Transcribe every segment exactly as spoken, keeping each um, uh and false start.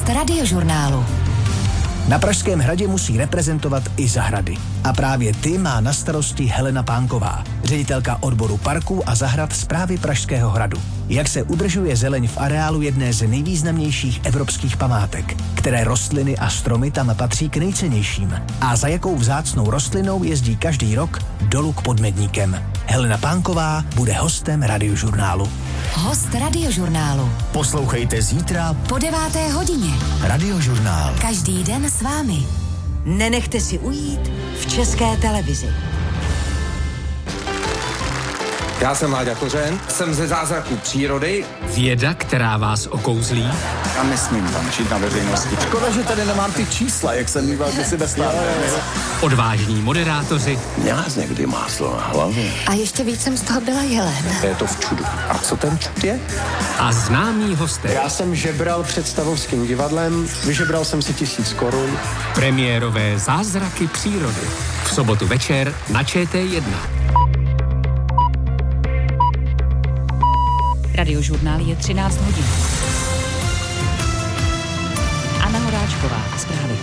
Host Radiožurnálu. Na Pražském hradě musí reprezentovat i zahrady. A právě ty má na starosti Helena Pánková, ředitelka odboru parků a zahrad Správy Pražského hradu. Jak se udržuje zeleň v areálu jedné z nejvýznamnějších evropských památek, které rostliny a stromy tam patří k nejcennějším. A za jakou vzácnou rostlinou jezdí každý rok dolů k Podmedníkem. Helena Pánková bude hostem Radiožurnálu. Host Radiožurnálu. Poslouchejte zítra Po deváté hodině. Radiožurnál. Každý den s vámi. Nenechte si ujít v České televizi. Já jsem Láďa Kořen, jsem ze Zázraků přírody. Věda, která vás okouzlí. Já nesmím tančit na veřejnosti. Škoda, že tady nemám ty čísla, jak jsem mýval kdysi ve Stávě. Odvážní moderátoři. Měla jsi někdy máslo na hlavě. A ještě víc jsem z toho byla jelen. Je to v čudu. A co ten čud je? A známí hosté. Já jsem žebral před Stavovským divadlem, vyžebral jsem si tisíc korun. Premiérové Zázraky přírody. V sobotu večer na Č T jedna. Radiožurnál je třináct hodin. Anna Horáčková, zprávy.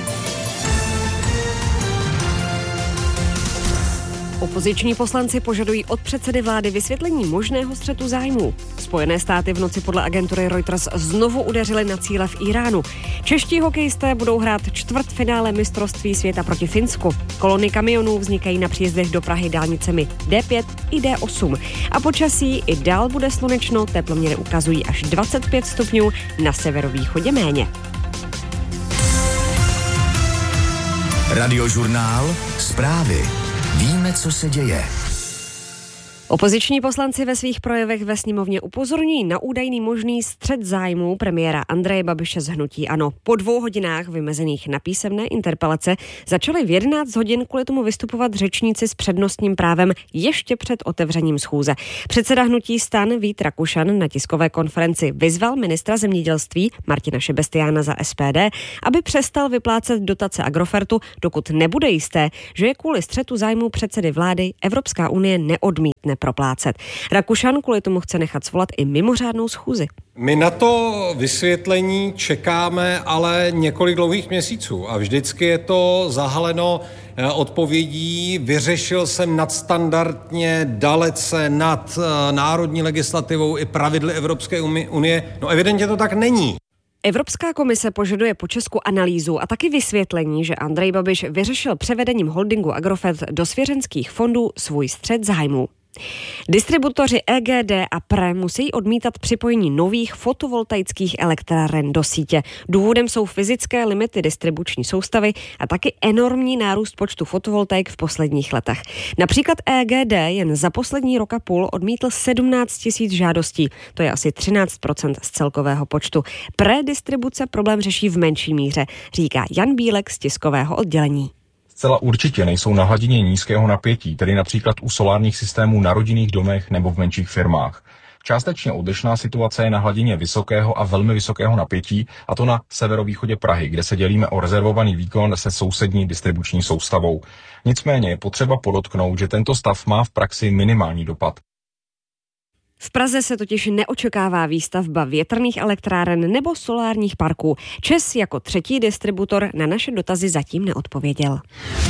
Opoziční poslanci požadují od předsedy vlády vysvětlení možného střetu zájmů. Spojené státy v noci podle agentury Reuters znovu udeřily na cíle v Iránu. Čeští hokejisté budou hrát čtvrtfinále mistrovství světa proti Finsku. Kolony kamionů vznikají na příjezdech do Prahy dálnicemi D pět i D osm. A počasí i dál bude slunečno, teploměry ukazují až dvacet pět stupňů, na severovýchodě méně. Radiožurnál. Zprávy. Víme, co se děje. Opoziční poslanci ve svých projevech ve sněmovně upozorňují na údajný možný střet zájmů premiéra Andreje Babiše z hnutí ANO. Po dvou hodinách vymezených na písemné interpelace začali v jedenáct hodin kvůli tomu vystupovat řečníci s přednostním právem ještě před otevřením schůze. Předseda hnutí STAN Vít Rakušan na tiskové konferenci vyzval ministra zemědělství Martina Šebestiána za S P D, aby přestal vyplácet dotace Agrofertu, dokud nebude jisté, že je kvůli střetu zájmů předsedy vlády Evropská unie neodmítne proplácet. Rakušan kvůli tomu chce nechat svolat i mimořádnou schůzi. My na to vysvětlení čekáme ale několik dlouhých měsíců a vždycky je to zahaleno odpovědí. Vyřešil jsem nadstandardně, dalece nad národní legislativou i pravidly Evropské unie. No evidentně to tak není. Evropská komise požaduje po Česku analýzu a taky vysvětlení, že Andrej Babiš vyřešil převedením holdingu Agrofert do svěřenských fondů svůj střet zájmů. Distributoři E G D a P R E musí odmítat připojení nových fotovoltaických elektráren do sítě. Důvodem jsou fyzické limity distribuční soustavy a taky enormní nárůst počtu fotovoltaik v posledních letech. Například E G D jen za poslední rok a půl odmítl sedmnáct tisíc žádostí, to je asi třináct procent z celkového počtu. P R E distribuce problém řeší v menší míře, říká Jan Bílek z tiskového oddělení. Zcela určitě nejsou na hladině nízkého napětí, tedy například u solárních systémů na rodinných domech nebo v menších firmách. Částečně odlišná situace je na hladině vysokého a velmi vysokého napětí, a to na severovýchodě Prahy, kde se dělíme o rezervovaný výkon se sousední distribuční soustavou. Nicméně je potřeba podotknout, že tento stav má v praxi minimální dopad. V Praze se totiž neočekává výstavba větrných elektráren nebo solárních parků. ČEZ jako třetí distributor na naše dotazy zatím neodpověděl.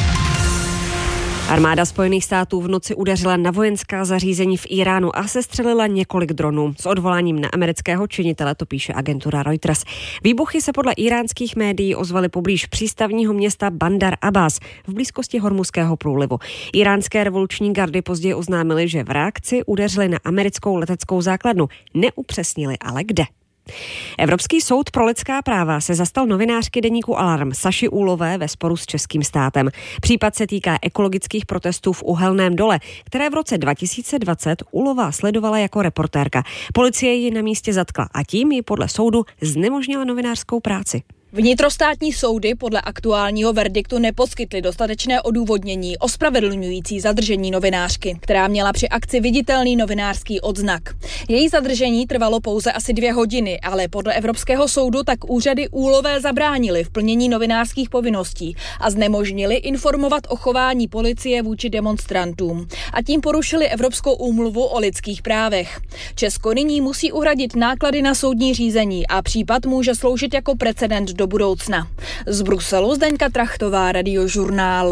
Armáda Spojených států v noci udeřila na vojenská zařízení v Iránu a sestřelila několik dronů. S odvoláním na amerického činitele, to píše agentura Reuters. Výbuchy se podle iránských médií ozvaly poblíž přístavního města Bandar Abbas v blízkosti Hormuzského průlivu. Iránské revoluční gardy později oznámily, že v reakci udeřili na americkou leteckou základnu. Neupřesnili ale kde. Evropský soud pro lidská práva se zastal novinářky deníku Alarm Saši Úlové ve sporu s českým státem. Případ se týká ekologických protestů v Uhelném dole, které v roce dva tisíce dvacet Úlová sledovala jako reportérka. Policie ji na místě zatkla a tím ji podle soudu znemožnila novinářskou práci. Vnitrostátní soudy podle aktuálního verdiktu neposkytly dostatečné odůvodnění ospravedlňující zadržení novinářky, která měla při akci viditelný novinářský odznak. Její zadržení trvalo pouze asi dvě hodiny, ale podle Evropského soudu tak úřady Úlové zabránily v plnění novinářských povinností a znemožnili informovat o chování policie vůči demonstrantům. A tím porušili Evropskou úmluvu o lidských právech. Česko nyní musí uhradit náklady na soudní řízení a případ může sloužit jako precedent do budoucna. Z Bruselu Zdeňka Trachtová, Radiožurnál.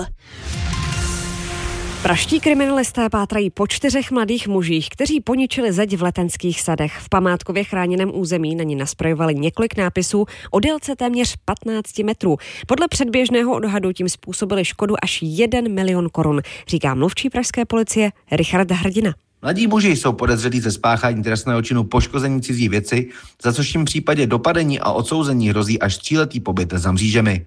Praští kriminalisté pátrají po čtyřech mladých mužích, kteří poničili zeď v Letenských sadech. V památkově chráněném území na ní nasprojovali několik nápisů o délce téměř patnáct metrů. Podle předběžného odhadu tím způsobili škodu až jeden milion korun, říká mluvčí pražské policie Richard Hrdina. Mladí muži jsou podezřelí ze spáchání trestného činu poškození cizí věci, za což jim v případě dopadení a odsouzení hrozí až tříletý pobyt za mřížemi.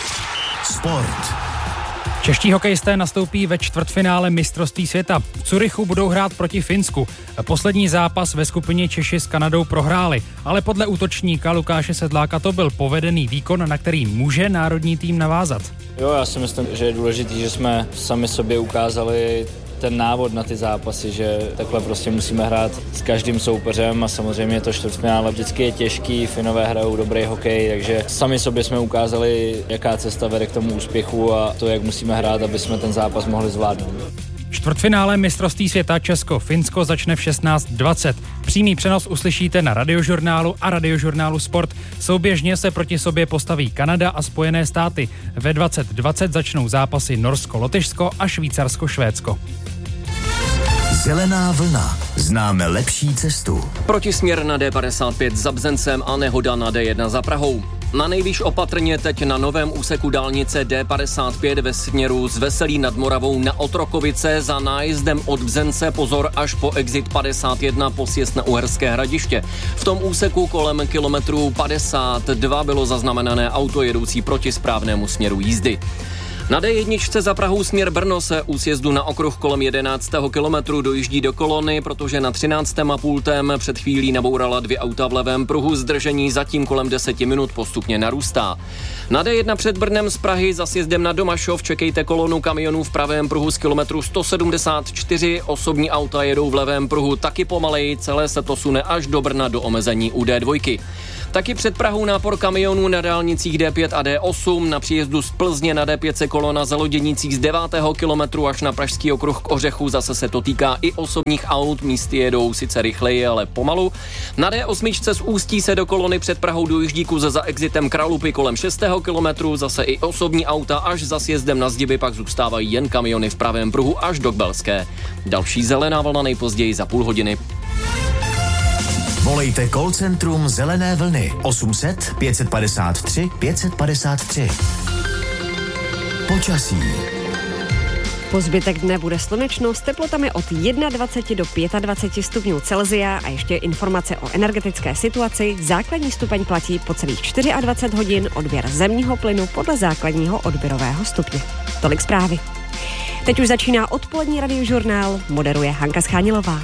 Sport. Čeští hokejisté nastoupí ve čtvrtfinále mistrovství světa. V Curychu budou hrát proti Finsku. Poslední zápas ve skupině Češi s Kanadou prohráli, ale podle útočníka Lukáše Sedláka to byl povedený výkon, na který může národní tým navázat. Jo, já si myslím, že je důležité, že jsme sami sobě ukázali ten návod na ty zápasy, že takhle prostě musíme hrát s každým soupeřem a samozřejmě to čtvrtfinále vždycky je těžký, Finové hrajou dobrý hokej, takže sami sobě jsme ukázali, jaká cesta vede k tomu úspěchu a to, jak musíme hrát, aby jsme ten zápas mohli zvládnout. Čtvrtfinále mistrovství světa Česko-Finsko začne v šestnáct dvacet. Přímý přenos uslyšíte na Radiožurnálu a Radiožurnálu Sport. Souběžně se proti sobě postaví Kanada a Spojené státy. Ve dvacet dvacet začnou zápasy Norsko-Lotyšsko a Švýcarsko-Švédsko. Zelená vlna. Známe lepší cestu. Protisměr na D padesát pět za Bzencem a nehoda na D jedna za Prahou. Na nejvýš opatrně teď na novém úseku dálnice D padesát pět ve směru z Veselí nad Moravou na Otrokovice za nájezdem od Bzence pozor až po exit padesát jedna po sjezd na Uherské Hradiště. V tom úseku kolem kilometru padesát dva bylo zaznamenané auto jedoucí proti správnému směru jízdy. Na D jedna za Prahou směr Brno se u sjezdu na okruh kolem jedenáctého kilometru dojíždí do kolony, protože na třináctém a půltém před chvílí nabourala dvě auta v levém pruhu, zdržení zatím kolem deseti minut postupně narůstá. Na D jedna před Brnem z Prahy za sjezdem na Domašov čekejte kolonu kamionů v pravém pruhu z kilometru sto sedmdesát čtyři, osobní auta jedou v levém pruhu taky pomaleji, celé se to sune až do Brna do omezení u D dva. Taky před Prahou nápor kamionů na dálnicích D pět a D osm, na příjezdu z Plzně na D pět se kolona za Loděnicích z devátého kilometru až na pražský okruh k Ořechu, zase se to týká i osobních aut, místy jedou sice rychleji, ale pomalu. Na D osm z Ústí se do kolony před Prahou dojíždí kuze za exitem Kralupy kolem šestého kilometru, zase i osobní auta, až za sjezdem na Zdiby pak zůstávají jen kamiony v pravém pruhu až do Kbelské. Další zelená vlna nejpozději za půl hodiny. Volejte call centrum Zelené vlny osm set pět padesát tři pět padesát tři. Počasí. Po zbytek dne bude slečno s teplotami od dvacet jedna do dvacet pět stupňů Celsia a ještě informace o energetické situaci. Základní stupeň platí po celých dvacet čtyři hodin, odběr zemního plynu podle základního odběrového stupně. Tolik zprávy. Teď už začíná odpolední Radiožurnál, moderuje Hanka Schánilová.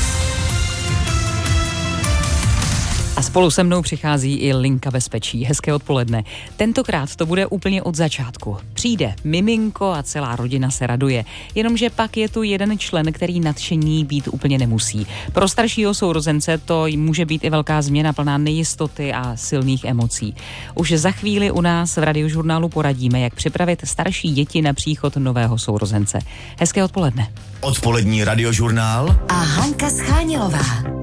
A spolu se mnou přichází i linka bezpečí. Hezké odpoledne. Tentokrát to bude úplně od začátku. Přijde miminko a celá rodina se raduje. Jenomže pak je tu jeden člen, který nadšení být úplně nemusí. Pro staršího sourozence to může být i velká změna plná nejistoty a silných emocí. Už za chvíli u nás v Radiožurnálu poradíme, jak připravit starší děti na příchod nového sourozence. Hezké odpoledne. Odpolední Radiožurnál a Hanka Schánilová.